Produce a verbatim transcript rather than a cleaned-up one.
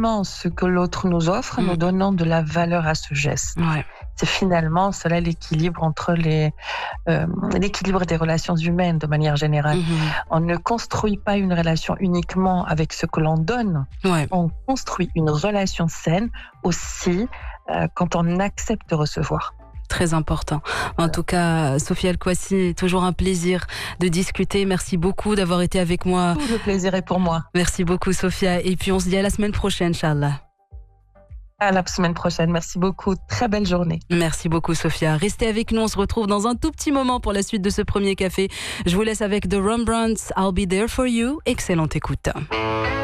aimant ce que l'autre nous offre, Mmh. nous donnons de la valeur à ce geste. Ouais. C'est finalement cela l'équilibre entre les euh, l'équilibre des relations humaines de manière générale. Mmh. On ne construit pas une relation uniquement avec ce que l'on donne. Ouais. On construit une relation saine aussi euh, quand on accepte de recevoir. Très important. En tout cas, Sophia El Kouassi, toujours un plaisir de discuter. Merci beaucoup d'avoir été avec moi. Tout le plaisir est pour moi. Merci beaucoup, Sophia. Et puis, on se dit à la semaine prochaine, Inch'Allah. À la semaine prochaine. Merci beaucoup. Très belle journée. Merci beaucoup, Sophia. Restez avec nous. On se retrouve dans un tout petit moment pour la suite de ce premier café. Je vous laisse avec The Rembrandts. I'll be there for you. Excellente écoute.